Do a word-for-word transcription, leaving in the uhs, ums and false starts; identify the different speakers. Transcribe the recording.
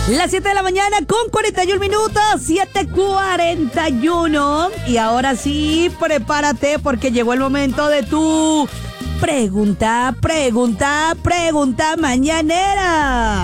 Speaker 1: Las siete de la mañana con cuarenta y un minutos, siete cuarenta y uno. Y ahora sí, prepárate porque llegó el momento de tu pregunta, pregunta, pregunta mañanera.